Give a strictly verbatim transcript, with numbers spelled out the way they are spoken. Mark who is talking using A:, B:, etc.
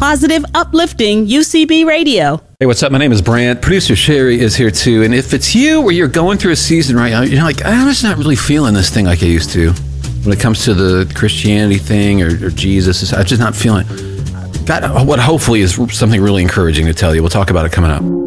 A: positive, uplifting U C B radio.
B: Hey, what's up? My name is Brant. Producer Sherry is here too. And if it's you or you're going through a season right now, you're like, I'm just not really feeling this thing like I used to. When it comes to the Christianity thing or, or Jesus, I'm just not feeling it. Got what hopefully is something really encouraging to tell you. We'll talk about it coming up.